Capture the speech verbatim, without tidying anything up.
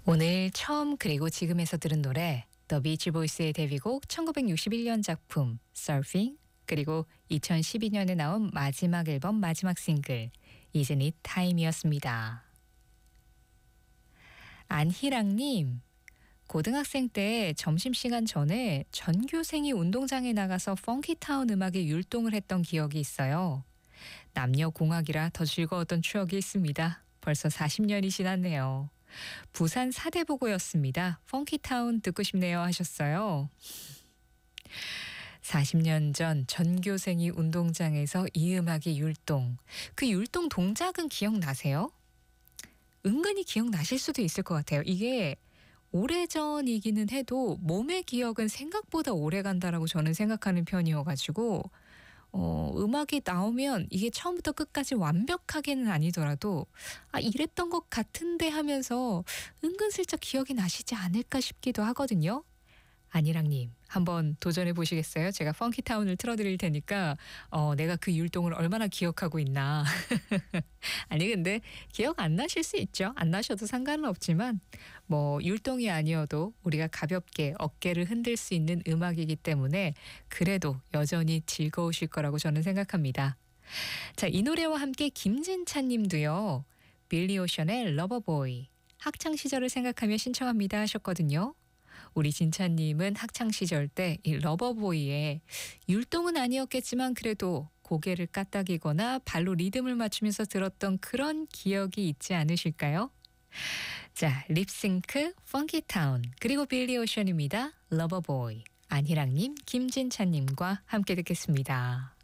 오늘 처음 그리고 지금에서 들은 노래 더 비치 보이스의 데뷔곡 천구백육십일 년 작품 Surfing, 그리고 이천십이 년에 나온 마지막 앨범 마지막 싱글 Isn't It Time이었습니다. 안희랑님, 고등학생 때 점심시간 전에 전교생이 운동장에 나가서 펑키타운 음악에 율동을 했던 기억이 있어요. 남녀 공학이라 더 즐거웠던 추억이 있습니다. 벌써 사십 년이 지났네요. 부산 사대부고였습니다. 펑키타운 듣고 싶네요 하셨어요. 사십 년 전 전교생이 운동장에서 이 음악의 율동. 그 율동 동작은 기억나세요? 은근히 기억나실 수도 있을 것 같아요. 이게 오래전이기는 해도 몸의 기억은 생각보다 오래 간다라고 저는 생각하는 편이어가지고 어, 음악이 나오면 이게 처음부터 끝까지 완벽하게는 아니더라도 아 이랬던 것 같은데 하면서 은근슬쩍 기억이 나시지 않을까 싶기도 하거든요. 안희랑님, 한번 도전해 보시겠어요? 제가 펑키타운을 틀어드릴 테니까 어, 내가 그 율동을 얼마나 기억하고 있나. 아니 근데 기억 안 나실 수 있죠. 안 나셔도 상관은 없지만 뭐 율동이 아니어도 우리가 가볍게 어깨를 흔들 수 있는 음악이기 때문에 그래도 여전히 즐거우실 거라고 저는 생각합니다. 자, 이 노래와 함께 김진찬 님도요. 빌리 오션의 러버보이, 학창 시절을 생각하며 신청합니다 하셨거든요. 우리 진찬님은 학창시절 때 이 러버보이의 율동은 아니었겠지만 그래도 고개를 까딱이거나 발로 리듬을 맞추면서 들었던 그런 기억이 있지 않으실까요? 자, 립싱크, 펑키타운, 그리고 빌리 오션입니다. 러버보이. 안희랑님, 김진찬님과 함께 듣겠습니다.